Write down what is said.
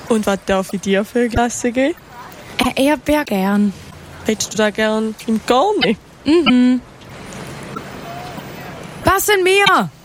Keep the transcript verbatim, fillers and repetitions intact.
Und was darf ich dir für eine Klasse geben? Äh, Erdbeer gern. Hättest du da gern im Garni? Mhm. Was sind wir?